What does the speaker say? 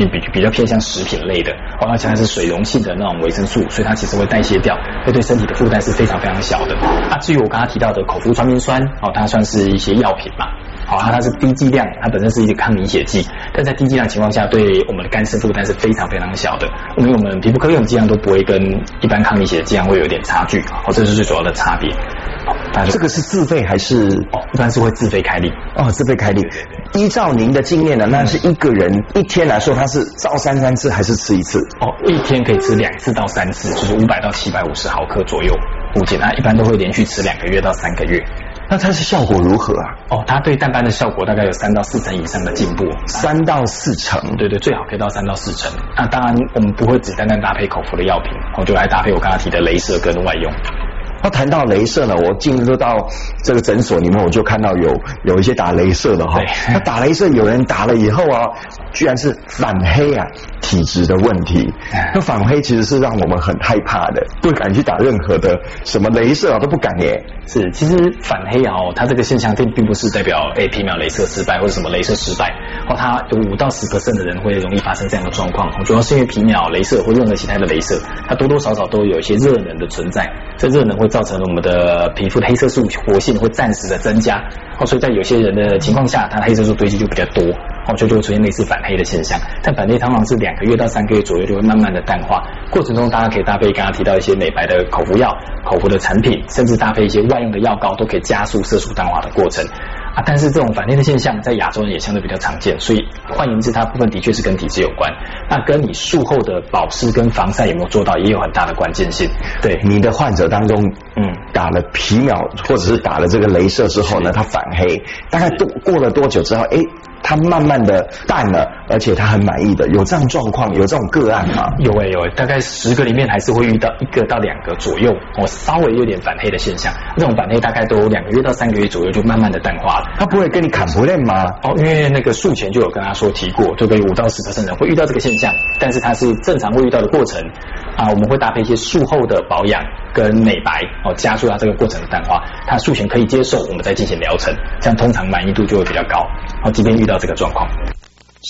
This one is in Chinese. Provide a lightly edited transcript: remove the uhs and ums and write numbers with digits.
比较偏向食品类的，而且它是水溶性的那种维生素，所以它其实会代谢掉，会对身体的负担是非常非常小的。至于我刚刚提到的口服传明酸，它算是一些药品嘛。它是低剂量，它本身是一个抗凝血剂，但在低剂量情况下，对我们的肝肾负担是非常非常小的。因为我们皮肤科用剂量都不会跟一般抗凝血剂量会有点差距，这是最主要的差别。 这个是自费还是？ 一般是会自费开立。 自费开立。依照您的经验呢，那是一个人一天来说，他是照3次还是吃1次？ 一天可以吃2次到3次，就是500到750毫克左右附近。一般都会连续吃2个月到3个月。 那它是效果如何啊？ 它对淡斑的效果大概有3到4成以上的进步。 3到4成？ 对，最好可以到3到4成。那当然，我们不会只单单搭配口服的药品，就来搭配我刚刚提的雷射跟外用。 那谈到雷射呢，我进入到这个诊所里面，我就看到有一些打雷射的哈。那打雷射有人打了以后啊，居然是反黑啊，体质的问题。那反黑其实是让我们很害怕的，不敢去打任何的什么雷射都不敢耶。 是，其实反黑它这个现象并不是代表皮秒雷射失败或者什么雷射失败，它有5到10% 的人会容易发生这样的状况。主要是因为皮秒雷射或任何其他的雷射，它多多少少都有一些热能的存在，这热能会造成我们的皮肤的黑色素活性会暂时的增加，所以在有些人的情况下，它的黑色素堆积就比较多，就会出现类似反黑的现象。但反黑通常是2个月到3个月左右就会慢慢的淡化，过程中大家可以搭配刚刚提到一些美白的口服药、口服的产品，甚至搭配一些外用的药膏，都可以加速色素淡化的过程。但是这种反黑的现象在亚洲人也相对比较常见，所以换言之，它部分的确是跟体质有关。那跟你术后的保湿跟防晒有没有做到，也有很大的关键性。对， 你的患者当中，打了皮秒或者是打了这个雷射之后呢，他反黑，大概过了多久之后，他慢慢的淡了，而且他很满意的，有这样状况，有这种个案吗？ 有，大概10个里面还是会遇到1个到2个左右，稍微有点反黑的现象。这种反黑大概都2个月到3个月左右就慢慢的淡化了。 他不会跟你砍不练吗？ 因为那个术前就有跟他提过，就对5到10%人会遇到这个现象，但是它是正常会遇到的过程。我们会搭配一些术后的保养跟美白，加速它这个过程的淡化。他术前可以接受，我们再进行疗程，这样通常满意度就会比较高。即便遇到这个状况。